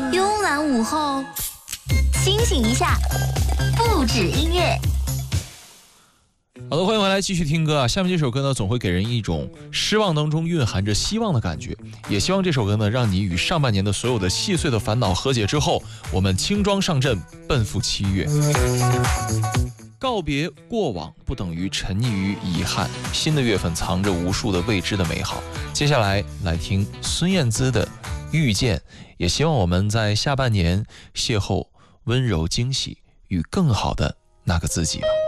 慵懒午后，清醒一下，不止音乐。 好的，欢迎回来继续听歌啊！下面这首歌呢，总会给人一种失望当中蕴含着希望的感觉。也希望这首歌呢，让你与上半年的所有的细碎的烦恼和解之后，我们轻装上阵，奔赴7月。告别过往不等于沉溺于遗憾，新的月份藏着无数的未知的美好。接下来来听孙燕姿的《遇见》，也希望我们在下半年邂逅温柔惊喜与更好的那个自己吧。